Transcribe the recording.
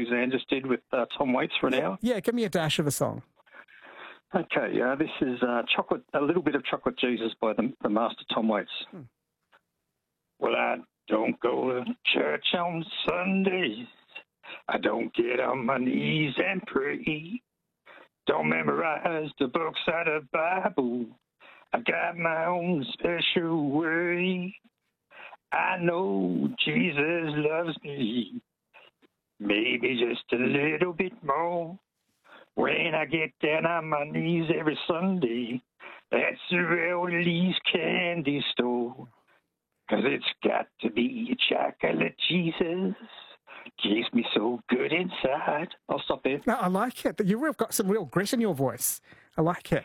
Suzanne just did with Tom Waits for an hour? Yeah, give me a dash of a song. Okay, this is a little bit of Chocolate Jesus by the master Tom Waits. Well, I don't go to church on Sundays. I don't get on my knees and pray. Don't memorize the books out of the Bible. I got my own special way. I know Jesus loves me, maybe just a little bit more. When I get down on my knees every Sunday, that's the Rowley's candy store. 'Cause it's got to be chocolate Jesus. Keeps me so good inside. I'll stop there. No, I like it. You've got some real grit in your voice. I like it.